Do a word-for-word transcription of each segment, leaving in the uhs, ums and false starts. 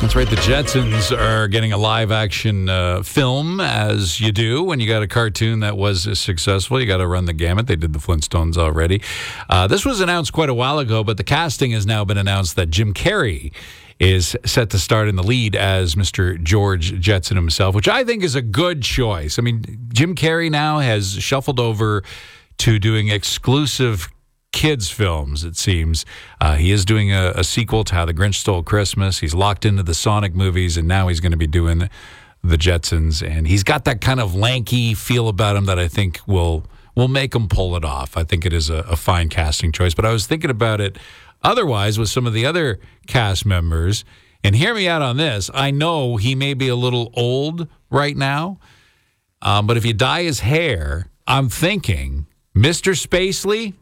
That's right. The Jetsons are getting a live-action uh, film, as you do when you got a cartoon that was successful. You got to run the gamut. They did the Flintstones already. Uh, this was announced quite a while ago, but the casting has now been announced that Jim Carrey is set to start in the lead as Mister George Jetson himself, which I think is a good choice. I mean, Jim Carrey now has shuffled over to doing exclusive kids films, it seems. Uh, he is doing a, a sequel to How the Grinch Stole Christmas. He's locked into the Sonic movies, and now he's going to be doing the Jetsons. And he's got that kind of lanky feel about him that I think will will make him pull it off. I think it is a, a fine casting choice. But I was thinking about it otherwise with some of the other cast members. And hear me out on this. I know he may be a little old right now, um, but if you dye his hair, I'm thinking Mister Spacely,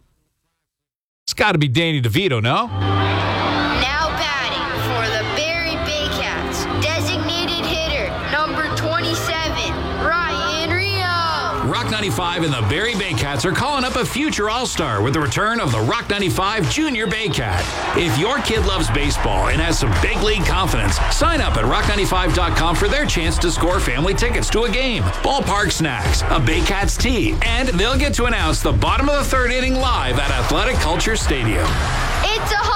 it's got to be Danny DeVito, no? Now batting for the Barrie Baycats, designated hitter, number twenty-seven, Ryan Rio. Rock ninety-five and the Barrie Baycats are calling up a future All-Star with the return of the Rock ninety-five Junior Baycat. If your kid loves baseball and has some big league confidence, sign up at rock ninety-five dot com for their chance to score family tickets to a game, ballpark snacks, a Baycats tee, and they'll get to announce the bottom of the third inning live at Athletic Culture Stadium. It's a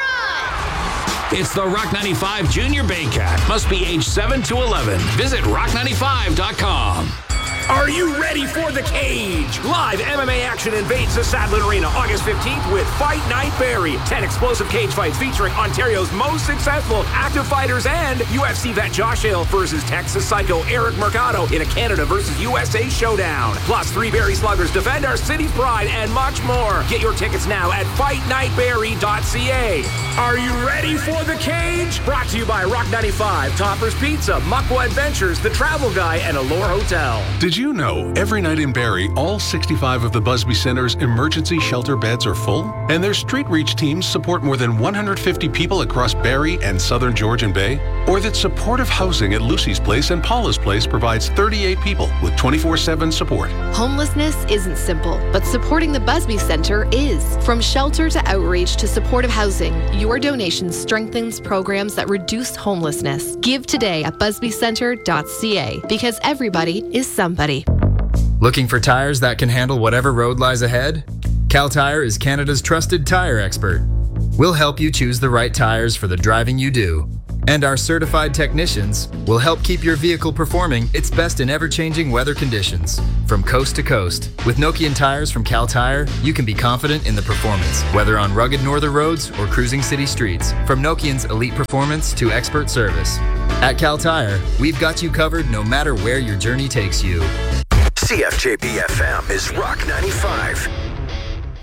home run! It's the Rock ninety-five Junior Baycat. Must be age seven to eleven. Visit rock ninety-five dot com. Are you ready for the cage? Live M M A action invades the Sadlin Arena August fifteenth with Fight Night Barrie. Ten explosive cage fights featuring Ontario's most successful active fighters and U F C vet Josh Hill versus Texas Psycho Eric Mercado in a Canada versus U S A showdown. Plus, three Barrie sluggers defend our city's pride and much more. Get your tickets now at fight night barrie dot c a. Are you ready for the cage? Brought to you by Rock ninety-five, Topper's Pizza, Muckwa Adventures, The Travel Guy, and Allure Hotel. Did you know every night in Barrie, all sixty-five of the Busby Center's emergency shelter beds are full? And their street reach teams support more than one hundred fifty people across Barrie and southern Georgian Bay? Or that supportive housing at Lucy's Place and Paula's Place provides thirty-eight people with twenty-four seven support? Homelessness isn't simple, but supporting the Busby Center is. From shelter to outreach to supportive housing, your donation strengthens programs that reduce homelessness. Give today at busby center dot c a because everybody is somebody. Looking for tires that can handle whatever road lies ahead? Cal Tire is Canada's trusted tire expert. We'll help you choose the right tires for the driving you do. And our certified technicians will help keep your vehicle performing its best in ever-changing weather conditions. From coast to coast, with Nokian tires from Cal Tire, you can be confident in the performance, whether on rugged northern roads or cruising city streets. From Nokian's elite performance to expert service. At Cal Tire, we've got you covered no matter where your journey takes you. C F J B F M is Rock ninety-five.